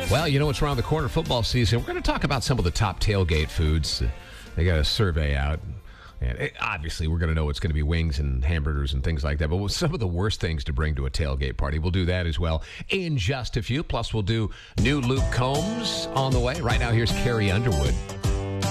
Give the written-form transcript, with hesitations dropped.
Well, you know what's around the corner, football season. We're going to talk about some of the top tailgate foods. They got a survey out. And obviously, we're going to know it's going to be wings and hamburgers and things like that. But some of the worst things to bring to a tailgate party, we'll do that as well in just a few. Plus, we'll do new Luke Combs on the way. Right now, here's Carrie Underwood.